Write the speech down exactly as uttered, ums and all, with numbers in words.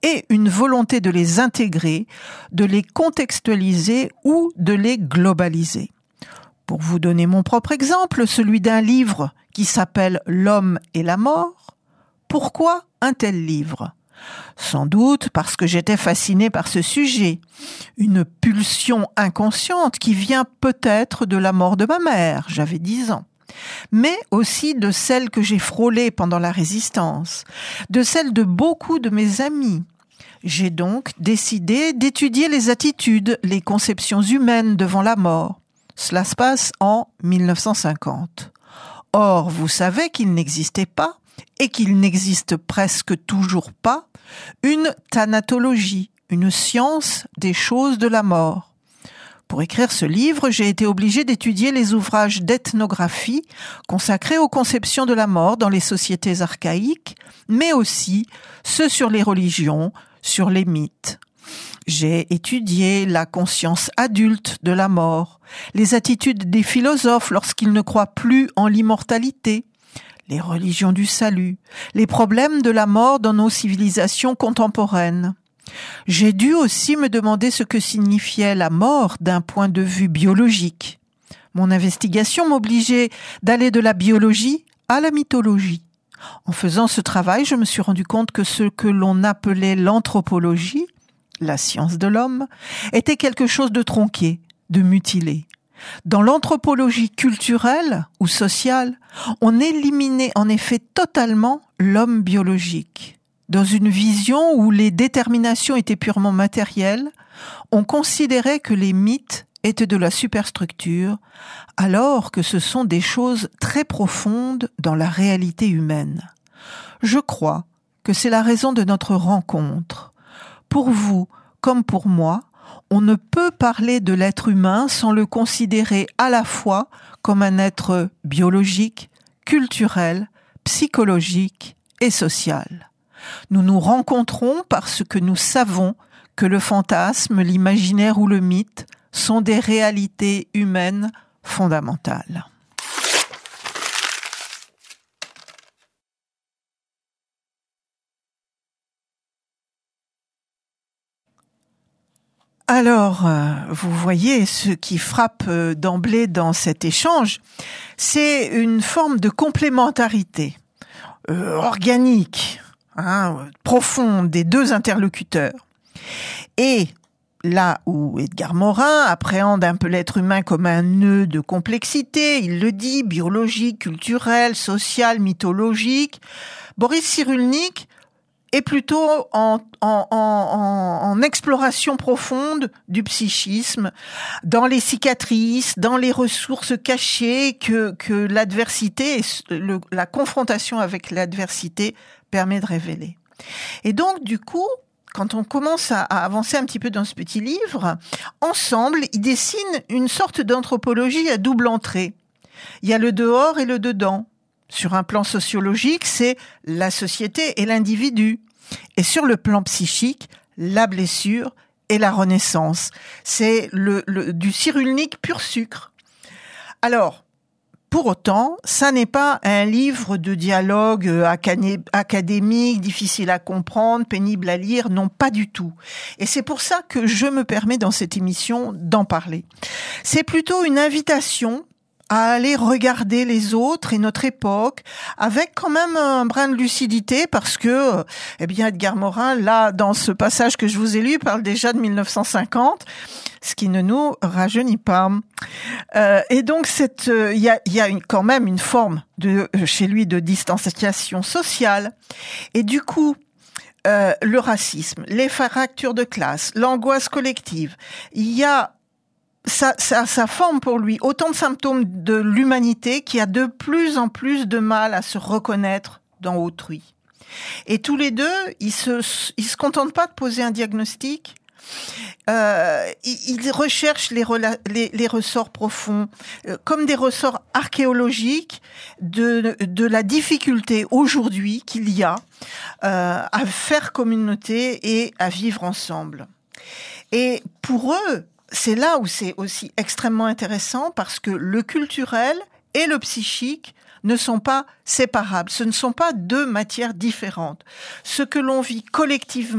et une volonté de les intégrer, de les contextualiser ou de les globaliser. Pour vous donner mon propre exemple, celui d'un livre qui s'appelle « L'homme et la mort », pourquoi un tel livre ? Sans doute parce que j'étais fascinée par ce sujet, une pulsion inconsciente qui vient peut-être de la mort de ma mère, j'avais dix ans, mais aussi de celle que j'ai frôlée pendant la Résistance, de celle de beaucoup de mes amis. J'ai donc décidé d'étudier les attitudes, les conceptions humaines devant la mort. Cela se passe en mille neuf cent cinquante. Or, vous savez qu'il n'existait pas, et qu'il n'existe presque toujours pas, une thanatologie, une science des choses de la mort. Pour écrire ce livre, j'ai été obligée d'étudier les ouvrages d'ethnographie consacrés aux conceptions de la mort dans les sociétés archaïques, mais aussi ceux sur les religions, sur les mythes. J'ai étudié la conscience adulte de la mort, les attitudes des philosophes lorsqu'ils ne croient plus en l'immortalité, les religions du salut, les problèmes de la mort dans nos civilisations contemporaines. J'ai dû aussi me demander ce que signifiait la mort d'un point de vue biologique. Mon investigation m'obligeait d'aller de la biologie à la mythologie. En faisant ce travail, je me suis rendu compte que ce que l'on appelait l'anthropologie, la science de l'homme, était quelque chose de tronqué, de mutilé. Dans l'anthropologie culturelle ou sociale, on éliminait en effet totalement l'homme biologique. Dans une vision où les déterminations étaient purement matérielles, on considérait que les mythes étaient de la superstructure, alors que ce sont des choses très profondes dans la réalité humaine. Je crois que c'est la raison de notre rencontre. Pour vous, comme pour moi, on ne peut parler de l'être humain sans le considérer à la fois comme un être biologique, culturel, psychologique et social. Nous nous rencontrons parce que nous savons que le fantasme, l'imaginaire ou le mythe sont des réalités humaines fondamentales. Alors, euh, vous voyez, ce qui frappe euh, d'emblée dans cet échange, c'est une forme de complémentarité euh, organique, hein, profonde des deux interlocuteurs. Et là où Edgar Morin appréhende un peu l'être humain comme un nœud de complexité, il le dit, biologique, culturel, social, mythologique, Boris Cyrulnik est plutôt en, en, en, en exploration profonde du psychisme, dans les cicatrices, dans les ressources cachées que, que l'adversité, le, la confrontation avec l'adversité permet de révéler. Et donc, du coup, quand on commence à, à avancer un petit peu dans ce petit livre, ensemble, ils dessinent une sorte d'anthropologie à double entrée. Il y a le dehors et le dedans. Sur un plan sociologique, c'est la société et l'individu. Et sur le plan psychique, la blessure et la renaissance. C'est le, le, du Cyrulnik pur sucre. Alors, pour autant, ça n'est pas un livre de dialogue académique, difficile à comprendre, pénible à lire, non, pas du tout. Et c'est pour ça que je me permets dans cette émission d'en parler. C'est plutôt une invitation à aller regarder les autres et notre époque avec quand même un brin de lucidité parce que, eh bien, Edgar Morin, là, dans ce passage que je vous ai lu, parle déjà de mille neuf cent cinquante, ce qui ne nous rajeunit pas. Euh, et donc, cette, il euh, y a, y a une, quand même une forme de, chez lui, de distanciation sociale. Et du coup, euh, le racisme, les fractures de classe, l'angoisse collective, il y a Ça, ça, ça forme pour lui autant de symptômes de l'humanité qui a de plus en plus de mal à se reconnaître dans autrui. Et tous les deux, ils se, ils se contentent pas de poser un diagnostic. Euh, ils, ils recherchent les, rela- les, les ressorts profonds, euh, comme des ressorts archéologiques de, de la difficulté aujourd'hui qu'il y a euh, à faire communauté et à vivre ensemble. Et pour eux, c'est là où c'est aussi extrêmement intéressant parce que le culturel et le psychique ne sont pas séparables. Ce ne sont pas deux matières différentes. Ce que l'on vit collectivement